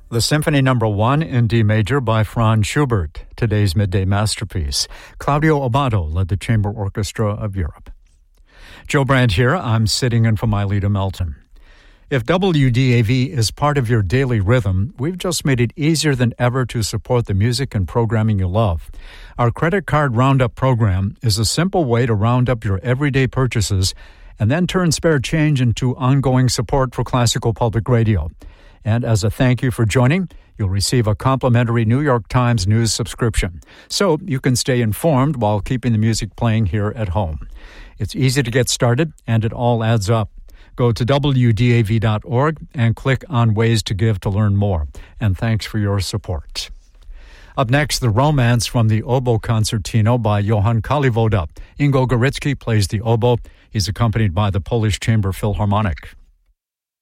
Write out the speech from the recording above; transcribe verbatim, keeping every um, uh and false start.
The Symphony Number One in D major by Franz Schubert, today's midday masterpiece. Claudio Abbado led the Chamber Orchestra of Europe. Joe Brandt here. I'm sitting in for Mylita Melton. If W D A V is part of your daily rhythm, we've just made it easier than ever to support the music and programming you love. Our Credit Card Roundup program is a simple way to round up your everyday purchases and then turn spare change into ongoing support for classical public radio. And as a thank you for joining, you'll receive a complimentary New York Times News subscription, so you can stay informed while keeping the music playing here at home. It's easy to get started, and it all adds up. Go to W D A V dot org and click on Ways to Give to learn more. And thanks for your support. Up next, the Romance from the Oboe Concertino by Johann Kalivoda. Ingo Goritsky plays the oboe. He's accompanied by the Polish Chamber Philharmonic.